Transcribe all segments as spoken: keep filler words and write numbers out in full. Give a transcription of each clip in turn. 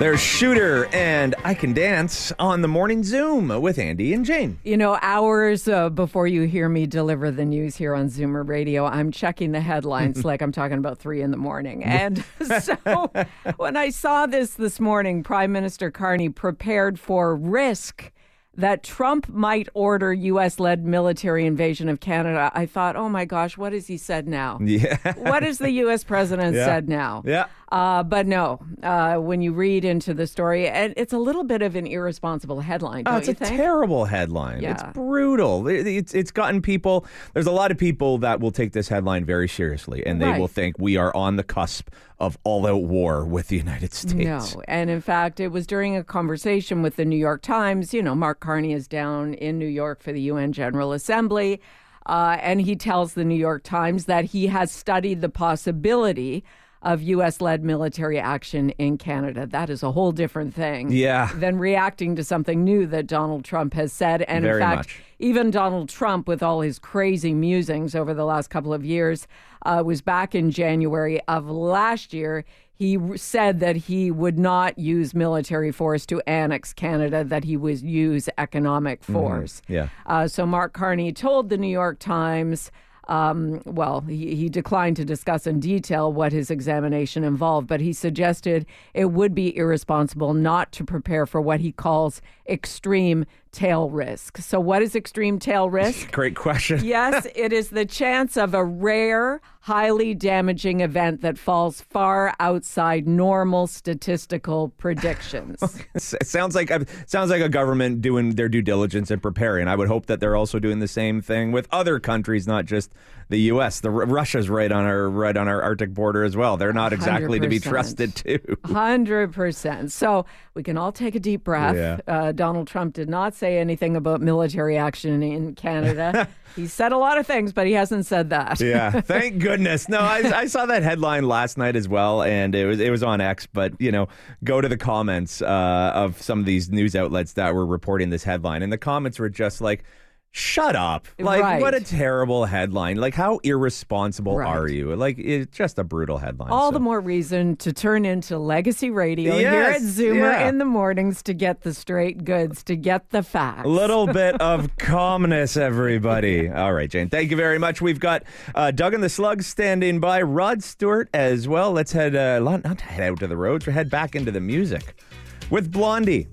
There's Shooter and I Can Dance on the Morning Zoom with Andy and Jane. You know, hours uh, before you hear me deliver the news here on Zoomer Radio, I'm checking the headlines like I'm talking about three in the morning. And so when I saw this this morning, Prime Minister Carney prepared for risk that Trump might order U S-led military invasion of Canada, I thought, oh my gosh, what has he said now? Yeah. What has the U S president yeah. said now? Yeah. Uh, but no, uh, when you read into the story, and it's a little bit of an irresponsible headline, don't oh, it's you a think? terrible headline. Yeah. It's brutal. It- It's it's gotten people. There's a lot of people that will take this headline very seriously, and they Right. will think we are on the cusp of all-out war with the United States. No. And in fact, it was during a conversation with the New York Times. You know, Mark Carney is down in New York for the U N General Assembly. Uh, and he tells the New York Times that he has studied the possibility of U S-led military action in Canada. That is a whole different thing Yeah. than reacting to something new that Donald Trump has said. And Very in fact, much. even Donald Trump, with all his crazy musings over the last couple of years, uh, was back in January of last year. He r- said that he would not use military force to annex Canada, that he would use economic force. Yeah. Uh, so Mark Carney told the New York Times, um, well, he, he declined to discuss in detail what his examination involved, but he suggested it would be irresponsible not to prepare for what he calls extreme tail risk. So what is extreme tail risk? Great question. Yes, it is the chance of a rare, highly damaging event that falls far outside normal statistical predictions. It sounds like it sounds like a government doing their due diligence and preparing. I would hope that they're also doing the same thing with other countries, not just the U S. The Russia's right on our right on our Arctic border as well. They're not exactly to be trusted too. one hundred percent. So we can all take a deep breath. Yeah. Uh, Donald Trump did not say anything about military action in Canada. He said a lot of things, but he hasn't said that. Yeah, thank goodness. No, I, I saw that headline last night as well, and it was it was on X. But you know, go to the comments uh, of some of these news outlets that were reporting this headline, and the comments were just like, shut up. Like, Right. what a terrible headline. Like, how irresponsible Right. are you? Like, it's just a brutal headline. All so. the more reason to turn into Legacy Radio Yes, here at Zoomer yeah. in the mornings to get the straight goods, to get the facts. A little bit of calmness, everybody. All right, Jane. Thank you very much. We've got uh, Doug and the Slugs standing by. Rod Stewart as well. Let's head, uh, not head out to the roads, but head back into the music with Blondie.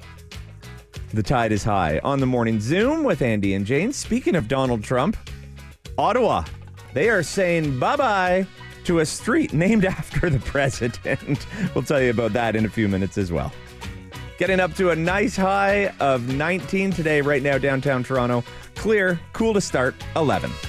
The tide is high on the Morning Zoom with Andy and Jane. Speaking of Donald Trump, Ottawa, they are saying bye-bye to a street named after the president. We'll tell you about that in a few minutes as well. Getting up to a nice high of nineteen today right now downtown Toronto. Clear, cool to start, eleven.